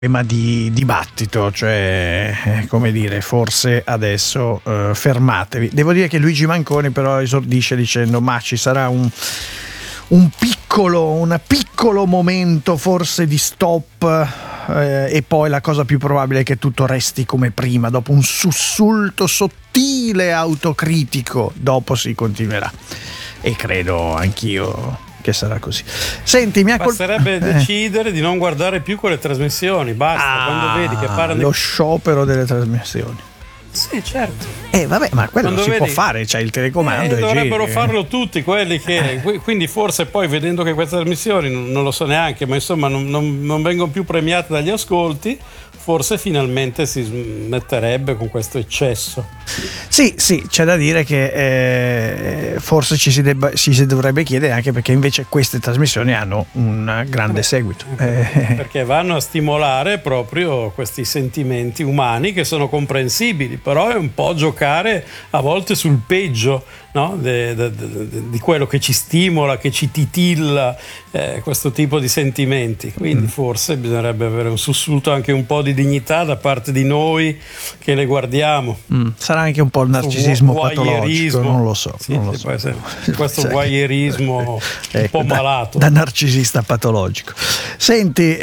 tema di dibattito, cioè come dire, forse adesso fermatevi. Devo dire che Luigi Manconi però esordisce dicendo: ma ci sarà un piccolo momento forse di stop, e poi la cosa più probabile è che tutto resti come prima, dopo un sussulto sottile autocritico, dopo si continuerà, e credo anch'io che sarà così. Senti, basterebbe decidere di non guardare più quelle trasmissioni, basta. Quando vedi che parlano lo sciopero delle trasmissioni. Sì, certo. Vabbè, ma quello quando si può fare, c'è il telecomando. Dovrebbero farlo tutti quelli che quindi forse poi, vedendo che queste trasmissioni non lo so neanche, ma insomma non vengono più premiate dagli ascolti, forse finalmente si smetterebbe con questo eccesso. Sì, c'è da dire che forse ci si dovrebbe chiedere anche perché invece queste trasmissioni hanno un grande seguito. Perché vanno a stimolare proprio questi sentimenti umani che sono comprensibili, però è un po' giocare a volte sul peggio, no? di quello che ci stimola, che ci titilla, questo tipo di sentimenti. Quindi forse bisognerebbe avere un sussulto anche un po' di dignità da parte di noi che le guardiamo. Sarà anche un po' il narcisismo patologico, non lo so. Questo voyeurismo un po' malato. Da narcisista patologico. Senti,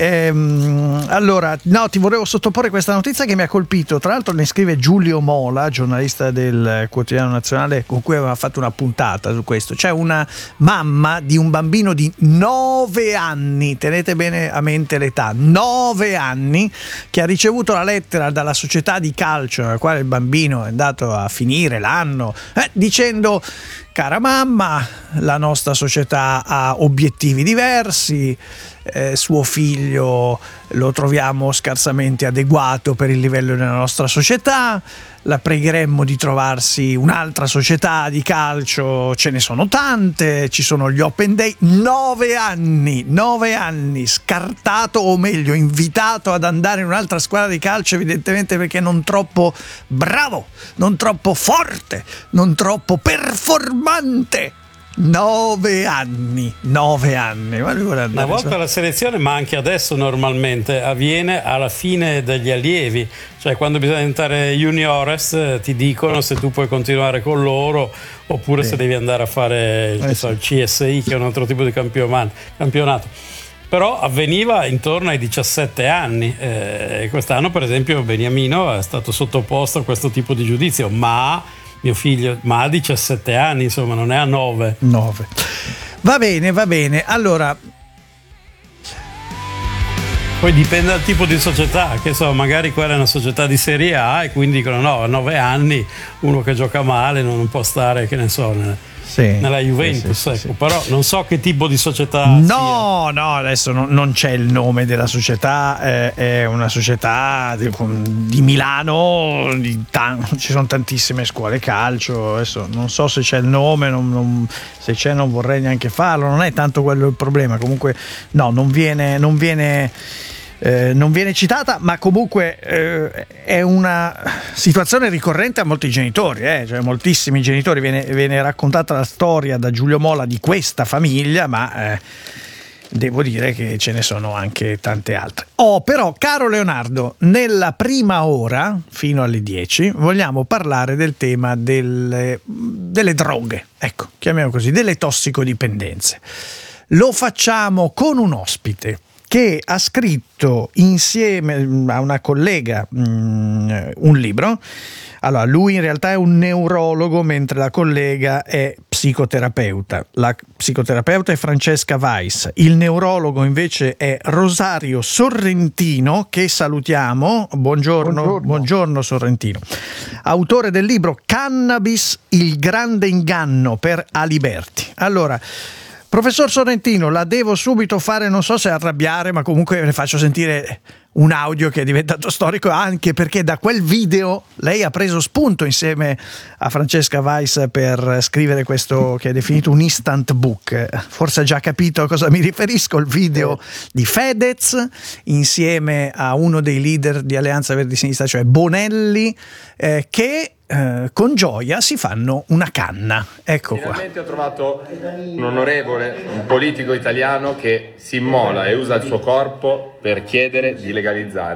allora, no, ti volevo sottoporre questa notizia che mi ha colpito. Tra l'altro ne scrive Giulio Mola, giornalista del Quotidiano Nazionale, con cui aveva fatto una puntata su questo. C'è una mamma di un bambino di 9 anni, tenete bene a mente l'età, 9 anni, che ha ricevuto la lettera dalla società di calcio nella quale il bambino è andato a finire l'anno, dicendo: cara mamma, la nostra società ha obiettivi diversi, suo figlio lo troviamo scarsamente adeguato per il livello della nostra società, la pregheremmo di trovarsi un'altra società di calcio, ce ne sono tante, ci sono gli open day. 9 anni, scartato, o meglio invitato ad andare in un'altra squadra di calcio, evidentemente perché non troppo bravo, non troppo forte, non troppo performante. 9 anni. Una volta la selezione, ma anche adesso normalmente avviene alla fine degli allievi, cioè quando bisogna diventare juniores ti dicono se tu puoi continuare con loro oppure se devi andare a fare il CSI, che è un altro tipo di campionato. Però avveniva intorno ai 17 anni. Quest'anno per esempio Beniamino è stato sottoposto a questo tipo di giudizio, ma mio figlio ha 17 anni, insomma non è a 9. Va bene. Allora, poi dipende dal tipo di società, che so, magari quella è una società di Serie A e quindi dicono no, a 9 anni uno che gioca male non può stare, che ne so, nella Juventus, ecco. Però non so che tipo di società no, adesso non c'è il nome della società, è una società di Milano, ci sono tantissime scuole calcio, adesso non so se c'è il nome, se c'è non vorrei neanche farlo, non è tanto quello il problema, comunque no, non viene citata, ma comunque è una situazione ricorrente a molti genitori, cioè moltissimi genitori. Viene raccontata la storia da Giulio Mola di questa famiglia, ma devo dire che ce ne sono anche tante altre. Però, caro Leonardo, nella prima ora, fino alle 10, vogliamo parlare del tema delle droghe, ecco, chiamiamo così, delle tossicodipendenze. Lo facciamo con un ospite che ha scritto insieme a una collega un libro. Allora, lui in realtà è un neurologo, mentre la collega è psicoterapeuta. La psicoterapeuta è Francesca Weiss, il neurologo invece è Rosario Sorrentino, che salutiamo. Buongiorno Sorrentino. Autore del libro Cannabis, il grande inganno per Aliberti. Allora, professor Sorrentino, la devo subito fare, non so se arrabbiare, ma comunque le faccio sentire un audio che è diventato storico, anche perché da quel video lei ha preso spunto insieme a Francesca Weiss per scrivere questo che è definito un instant book. Forse ha già capito a cosa mi riferisco, il video di Fedez insieme a uno dei leader di Alleanza Verdi Sinistra, cioè Bonelli, che con gioia si fanno una canna. Ecco qua. Finalmente ho trovato un onorevole, un politico italiano che si immola e usa il suo corpo per chiedere di legalizzare